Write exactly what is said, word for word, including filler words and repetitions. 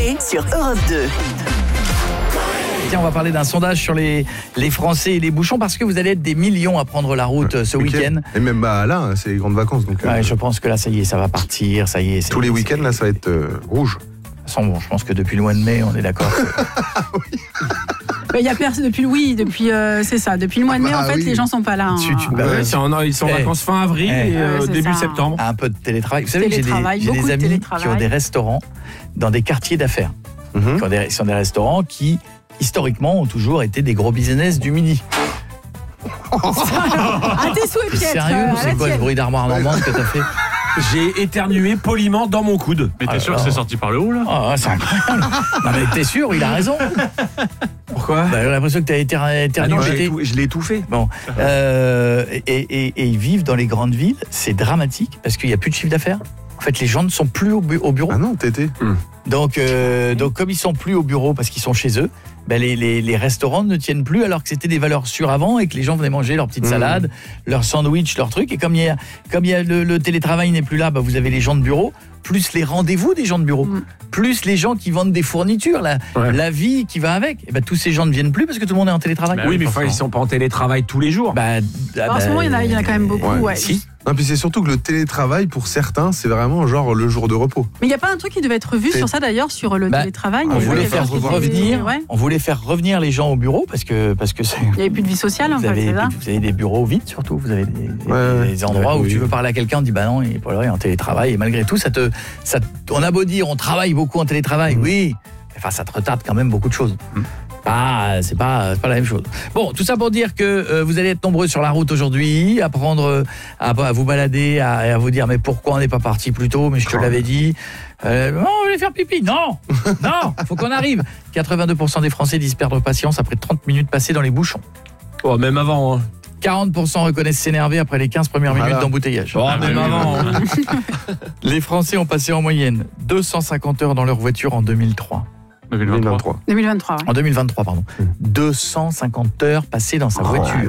Coé sur Europe deux. Tiens, on va parler d'un sondage sur les, les Français et les bouchons parce que vous allez être des millions à prendre la route ce week-end. Et même bah, là, c'est les grandes vacances. Donc, ouais, euh, je pense que là, ça y est, ça va partir. Ça y est, tous les week-ends, là, ça va être euh, rouge. De toute façon, bon, je pense que depuis le mois de mai, on est d'accord. Il y a personne depuis le oui, depuis euh, c'est ça, depuis le mois de mai, Ah, en fait, oui. les gens sont pas là. Hein. Tu- tu- bah, Ouais, ouais. c'est en- ils sont en Eh. vacances fin avril Eh. et euh, Ouais, c'est début ça. septembre. Un peu de télétravail. Vous savez que j'ai des, Télétravail, j'ai beaucoup des de amis télétravail. qui ont des restaurants dans des quartiers d'affaires. Mhm. Qui ont des, qui sont des restaurants qui, historiquement, ont toujours été des gros business du midi. À tes souhaits, T'es Pietre. sérieux? à la C'est quoi ce tienne. bruit d'armoire normande que t'as fait? J'ai éternué poliment dans mon coude. Mais t'es Ah, sûr alors. que c'est sorti par le haut là? Oh, c'est incroyable. Non mais t'es sûr, il a raison. Pourquoi Bah, j'ai l'impression que t'as été Ah non, éternué. je l'ai étou- je l'ai étouffé. Bon, euh, et, et- et ils vivent dans les grandes villes, c'est dramatique parce qu'il n'y a plus de chiffre d'affaires. En fait, les gens ne sont plus au, bu- au bureau. Ah non, t'étais. Donc, euh, donc, comme ils sont plus au bureau parce qu'ils sont chez eux, ben les, les, les restaurants ne tiennent plus alors que c'était des valeurs sûres avant et que les gens venaient manger leur petite Mmh. salade, leur sandwich, leur truc. Et comme il y a, comme il y a le, le télétravail n'est plus là, ben vous avez les gens de bureau, plus les rendez-vous des gens de bureau, Mmh. plus les gens qui vendent des fournitures, la, Ouais. la vie qui va avec. Et ben tous ces gens ne viennent plus parce que tout le monde est en télétravail. Bah Oui, oui, mais enfin, ils forcément. sont pas en télétravail tous les jours. Bah, ah En ce bah, moment, il y en a- il y en a quand même beaucoup, Ouais. ouais. Si. Non, puis c'est surtout que le télétravail, pour certains, c'est vraiment genre le jour de repos. Mais il n'y a pas un truc qui devait être revu C'est- sur ça d'ailleurs, sur le Bah, télétravail. on Il y avait voulait quelque faire chose qui était- revenir. Ouais. On voulait faire revenir les gens au bureau parce que parce que c'est. Il n'y avait plus de vie sociale, en Vous fait, avez, c'est ça. vous avez des bureaux vides surtout, vous avez des, des- Ouais, des endroits ouais, où oui. tu veux parler à quelqu'un, on dit bah non, il est pas là, il est en télétravail et malgré tout ça te ça te- on a beau dire on travaille beaucoup en télétravail, Mm. oui, enfin ça te retarde quand même beaucoup de choses. Mm. Ah, c'est pas c'est pas la même chose. Bon, tout ça pour dire que euh, vous allez être nombreux sur la route aujourd'hui, à prendre euh, à, à vous balader, à, à vous dire mais pourquoi on n'est pas parti plus tôt, mais je te Oh. l'avais dit. Euh, non, on voulait faire pipi. Non. Non, faut qu'on arrive. quatre-vingt-deux pour cent des Français disent perdre patience après trente minutes passées dans les bouchons. Oh, même avant. Hein. quarante pour cent reconnaissent s'énerver après les quinze premières minutes Voilà. d'embouteillage. Oh, Ah, même bah oui, avant. oui, hein. Les Français ont passé en moyenne deux cent cinquante heures dans leur voiture en deux mille trois. deux mille vingt-trois. deux mille vingt-trois. deux mille vingt-trois, ouais. En deux mille vingt-trois, pardon. Mm. deux cent cinquante heures passées dans sa Oh. voiture.